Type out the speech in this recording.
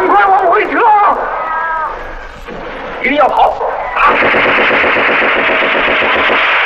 赶快往回撤！一定要跑！